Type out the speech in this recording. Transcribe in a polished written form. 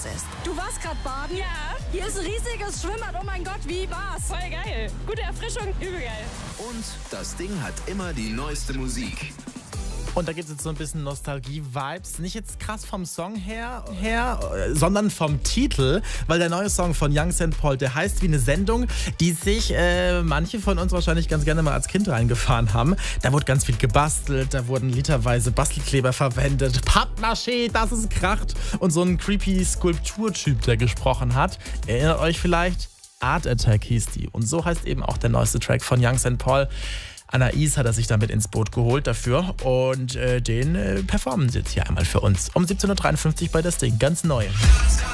ist. Du warst gerade baden? Ja. Hier ist ein riesiges Schwimmbad. Oh mein Gott, wie war's? Voll geil. Gute Erfrischung, übel geil. Und das Ding hat immer die neueste Musik. Und da gibt es jetzt so ein bisschen Nostalgie-Vibes. Nicht jetzt krass vom Song her, sondern vom Titel. Weil der neue Song von Young St. Paul, der heißt wie eine Sendung, die sich manche von uns wahrscheinlich ganz gerne mal als Kind reingefahren haben. Da wurde ganz viel gebastelt, da wurden literweise Bastelkleber verwendet, Pappmaché, dass es kracht. Und so ein creepy Skulpturtyp, der gesprochen hat. Erinnert euch vielleicht? Art Attack hieß die. Und so heißt eben auch der neueste Track von Young St. Paul. Anais hat er sich damit ins Boot geholt dafür und den performen sie jetzt hier einmal für uns. Um 17.53 Uhr bei das Ding, ganz neu.